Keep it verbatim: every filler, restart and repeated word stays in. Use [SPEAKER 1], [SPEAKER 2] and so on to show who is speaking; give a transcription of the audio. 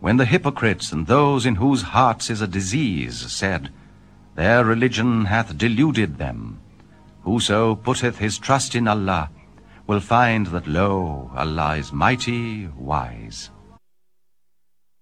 [SPEAKER 1] when the hypocrites and those in whose hearts is a disease said, Their religion hath deluded them. Whoso putteth his trust in Allah will find that, lo, Allah is mighty wise.